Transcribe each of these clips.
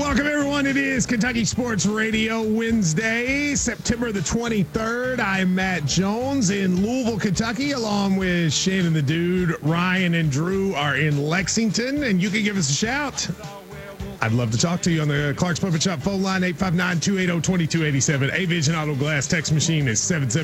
Welcome, everyone. It is Kentucky Sports Radio Wednesday, September the 23rd. I'm Matt Jones in Louisville, Kentucky, along with Shannon the Dude. Ryan and Drew are in Lexington, and you can give us a shout. I'd love to talk to you on the Clark's Puppet Shop phone line, 859-280-2287. A-Vision Auto Glass text machine is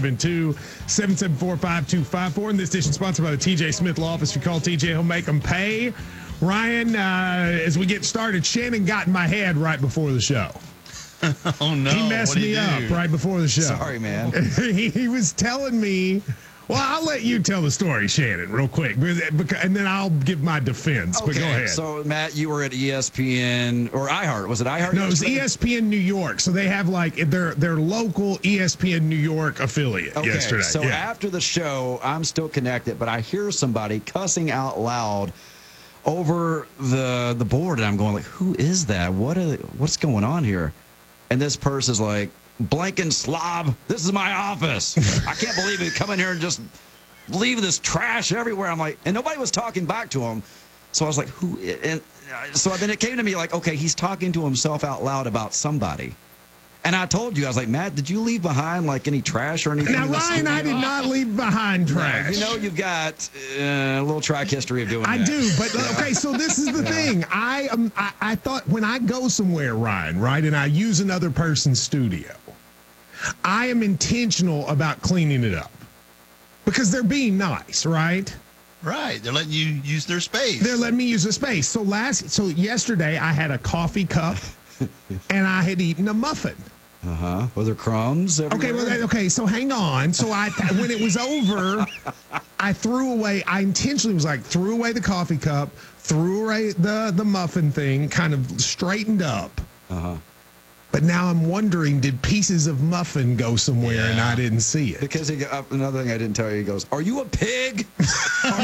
772-774-5254. And this edition sponsored by the TJ Smith Law Office. If you call TJ, he'll make them pay. Ryan, as we get started, Shannon got in my head right before the show. Oh, no. He messed me up right before the show. Sorry, man. He was telling me, well, I'll let you tell the story, Shannon, real quick, and then I'll give my defense. Okay, but go ahead. So, Matt, you were at ESPN or iHeart. Was it iHeart? No, it was ESPN New York. So they have like their local ESPN New York affiliate yesterday. So after the show, I'm still connected, but I hear somebody cussing out loud over the board, and I'm going like, who is that? What's going on here? And this person's like, blanking slob, this is my office. I can't believe it. Come in here and just leave this trash everywhere. I'm like, and nobody was talking back to him. So I was like, who? And so then it came to me like, okay, he's talking to himself out loud about somebody. And I told you, I was like, Matt, did you leave behind like any trash or anything? Now, Ryan, I did not leave behind trash. You know, you've got a little track history of doing that. I do, but okay, so this is the thing. I thought when I go somewhere, Ryan, right, and I use another person's studio, I am intentional about cleaning it up because they're being nice, right? Right. They're letting you use their space. They're letting me use the space. So yesterday I had a coffee cup and I had eaten a muffin. Were there crumbs everywhere? Okay, so hang on. So when it was over, I threw away, I intentionally was like, threw away the coffee cup, threw away the muffin thing, kind of straightened up. But now I'm wondering, did pieces of muffin go somewhere and I didn't see it? Because another thing I didn't tell you, he goes, are you a pig?